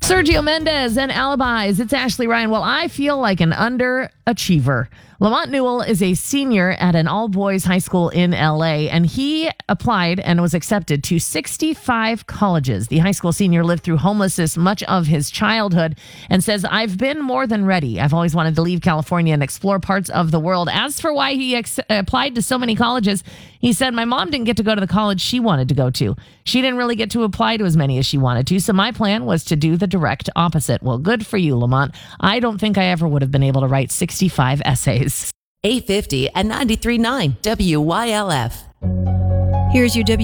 Sergio Mendes and Alibis. It's Ashley Ryan. Well, I feel like an underachiever. Lamont Newell is a senior at an all-boys high school in L.A., and he applied and was accepted to 65 colleges. The high school senior lived through homelessness much of his childhood and says, I've been more than ready. I've always wanted to leave California and explore parts of the world. As for why he applied to so many colleges, he said, my mom didn't get to go to the college she wanted to go to. She didn't really get to apply to as many as she wanted to, so my plan was to do the direct opposite. Well, good for you, Lamont. I don't think I ever would have been able to write 65 essays. 850 and 93.9 WYLF. Here's your